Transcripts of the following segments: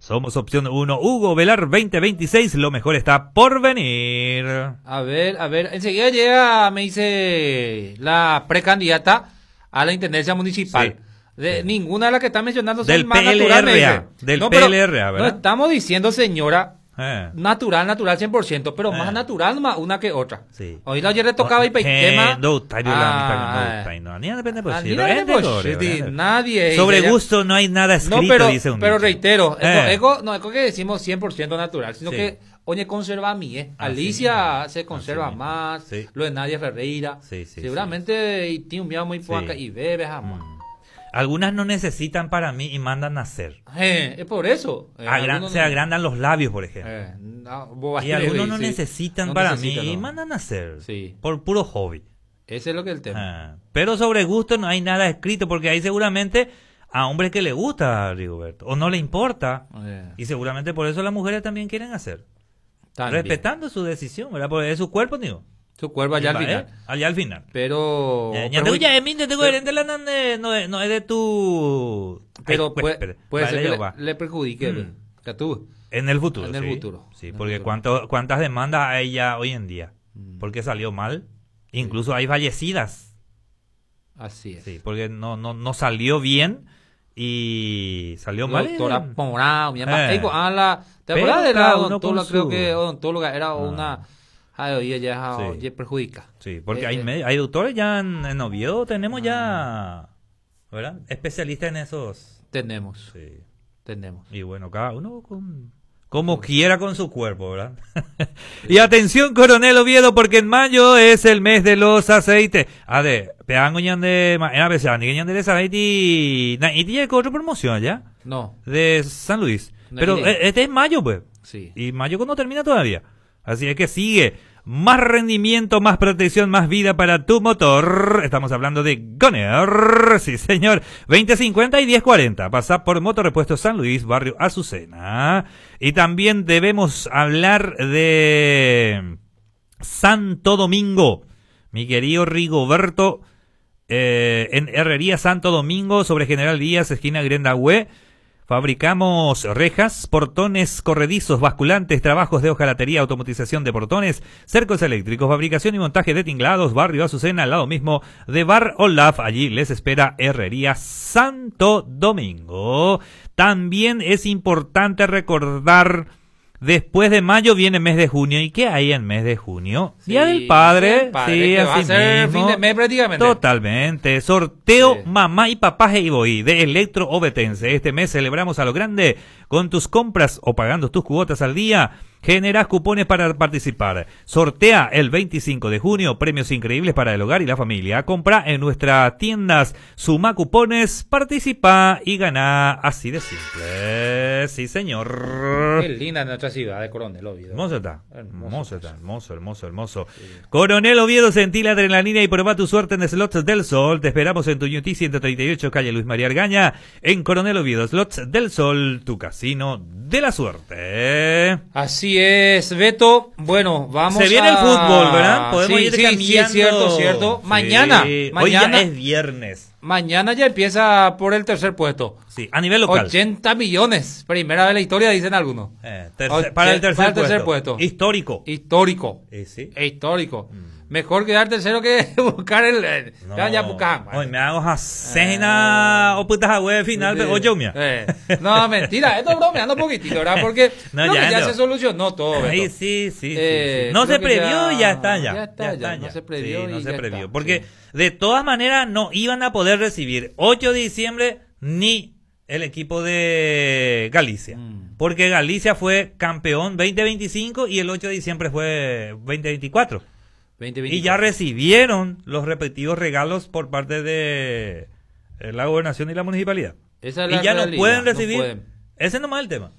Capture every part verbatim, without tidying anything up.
Somos opción uno. Hugo Velar veinte veintiséis. Lo mejor está por venir. A ver, a ver. Enseguida llega, me dice la precandidata a la intendencia municipal. Sí. De, Sí. Ninguna de las que está mencionando son Del más P L R A, naturales. del no, P L R A, pero ¿verdad? No estamos diciendo, señora, Eh. natural, natural cien por ciento, pero Eh. más natural más una que otra. Sí. Hoy ayer le tocaba y tema. Nadie. Sobre ella, gusto no hay nada escrito, no, pero, dice un pero dicho. reitero, Eh. eco, no es que decimos cien por ciento natural, sino Sí. que oye conserva a mí, eh. Así Alicia mismo. se conserva Así más, sí. lo de Nadia Ferreira, Sí, sí, seguramente y tiene un miedo muy poca Sí. y bebe jamás. Mm. Algunas no necesitan para mí y mandan a hacer. Eh, es por eso. Eh, Agran- algunos se no- agrandan los labios, por ejemplo. eh, no, vos Y vas a algunos ver, no sí. necesitan No para necesitan, mí y no. mandan a hacer. Sí. Por puro hobby. Ese es lo que es el tema. Ah, pero sobre gusto no hay nada escrito porque hay seguramente a hombres que le gusta a Rigoberto o no le importa. Eh, Y seguramente por eso las mujeres también quieren hacer. también. Respetando su decisión, ¿verdad? Porque es su cuerpo, digo. Su cuerpo allá al Va, final. eh, Allá al final. Pero. Ya, ya pero- te ya, Emín, te tengo pero- herente la nande, no, es- no es de tu... Pero Ay, puede, espere, puede vale, ser que yo le, va. le perjudique Mm. que tú. En el futuro, En el sí. futuro. Sí, En el porque futuro. cuánto, cuántas demandas hay ya hoy en día. Mm. Porque salió mal. Incluso hay fallecidas. Así es. Sí, porque no, no, no salió bien y salió mal. Doctora eh. Morao, mi mamá. Eh. Ey, ah, la- ¿Te Pero acuerdas de la cada uno odontóloga? con Creo su- que odontóloga era Ah. una. Ay, oye, ya, Sí. ya perjudica. Sí, porque Eh, hay, eh. me- hay doctores ya en, en Oviedo, tenemos ya, ¿verdad? Especialistas en esos. Tenemos, Sí. tenemos. Y bueno, cada uno con, como quiera con su cuerpo, ¿verdad? Y atención, Coronel Oviedo, porque en mayo es el mes de los aceites. A ver, peango ñan de, ma- a veces, ni ñan de aceite y, na- y tiene otra promoción ya, No, de San Luis. No, Pero mire. eh, este es mayo, pues. sí. Y mayo no termina todavía. Así es que sigue. Más rendimiento, más protección, más vida para tu motor. Estamos hablando de Goner. Sí, señor. veinte cincuenta y diez cuarenta. Pasa por Motorrepuesto San Luis, barrio Azucena. Y también debemos hablar de Santo Domingo. Mi querido Rigoberto, eh, en Herrería Santo Domingo, sobre General Díaz, esquina Grendahue. Fabricamos rejas, portones corredizos, basculantes, trabajos de hojalatería, automatización de portones, cercos eléctricos, fabricación y montaje de tinglados, barrio Azucena, al lado mismo de Bar Olaf. Allí les espera Herrería Santo Domingo. También es importante recordar, después de mayo viene mes de junio. ¿Y qué hay en mes de junio? Sí, Día del Padre. Día del Padre, Sí, que va a así ser mismo. fin de mes prácticamente. Totalmente. Sorteo Sí. Mamá y Papá Heiboy de Electro Ovetense. Este mes celebramos a lo grande con tus compras o pagando tus cuotas al día. Generas cupones para participar. Sortea el veinticinco de junio premios increíbles para el hogar y la familia. Compra en nuestras tiendas, suma cupones, participa y gana. Así de simple. Sí, señor. Qué linda nuestra ciudad de Coronel Oviedo. Hermoso está. Hermoso, Hermoso está. Hermoso, hermoso, hermoso. Sí. Coronel Oviedo, sentí la adrenalina y prueba tu suerte en Slots del Sol. Te esperamos en Tuñutí ciento treinta y ocho, calle Luis María Argaña. En Coronel Oviedo, Slots del Sol, tu casino de la suerte. Así es, Beto. Bueno, vamos Se viene a... el fútbol, ¿verdad? Podemos sí, ir sí, cambiando. sí, es cierto, cierto. Sí. Mañana, Hoy mañana, ya es viernes. mañana ya empieza por el tercer puesto. Sí, a nivel local. ochenta millones. Primera vez en la historia, dicen algunos. Eh, tercer- Och- para el tercer, para el tercer puesto. puesto. Histórico. Histórico. Eh, sí. Histórico. Mejor quedar tercero que buscar el... eh, No. Ya, ya buscamos. Hoy me hago a cena o putas a web final, pero oye, mía. Eh, No, mentira, esto es bromeando un poquitito, ¿verdad? Porque No, creo ya que ya no. se solucionó todo, Beto. Ay, sí, sí, sí, Eh, sí. No creo se que previó y ya- ya está ya. ya está, ya, no se previó Sí, no y se ya previó. está, Porque sí. de todas maneras no iban a poder recibir ocho de diciembre ni el equipo de Galicia. Mm. Porque Galicia fue campeón veinte veinticinco y el ocho de diciembre fue veinte veinticuatro. veinte Y veinticuatro. ya recibieron los respectivos regalos por parte de eh, la gobernación y la municipalidad. Esa es Y la ya no realidad, pueden no recibir. pueden. Ese nomás es el tema.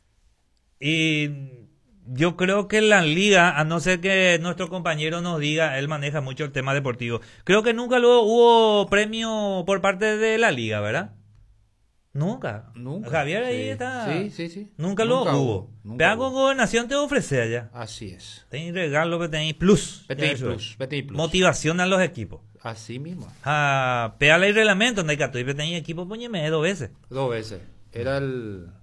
Y yo creo que la liga, a no ser que nuestro compañero nos diga, él maneja mucho el tema deportivo. Creo que nunca luego hubo premio por parte de la liga, ¿verdad? Nunca. Nunca. Javier ahí Sí. está. Sí, sí, sí. Nunca lo Nunca hubo. hubo, nunca Pega hubo. con gobernación te ofrece allá. Así es. Tenéis regalo que tenéis plus. Vete Ya y eso plus, es. vete y plus. Motivación a los equipos. Así mismo. Ah, pégale el reglamento, no hay que tú tenéis equipo, poñeme dos veces. Dos veces. Era el...